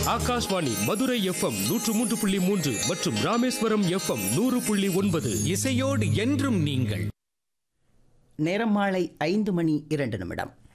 Akashvani Madurai FM 103.3 மற்றும் Rameswaram FM 100.9. இசையோடு என்றும் நீங்கள். நேரம் மாலை 5 மணி 2 நிமிடம்.